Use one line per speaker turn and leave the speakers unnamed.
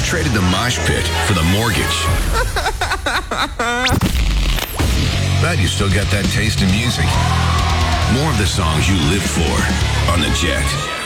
traded the mosh pit for the mortgage. But you still got that taste in music. More of the songs you live for on the Jet.